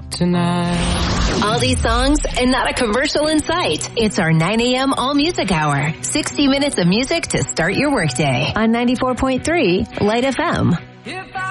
tonight. All these songs and not a commercial in sight. It's our 9 a.m. All Music Hour. 60 minutes of music to start your workday on 94.3 Light FM.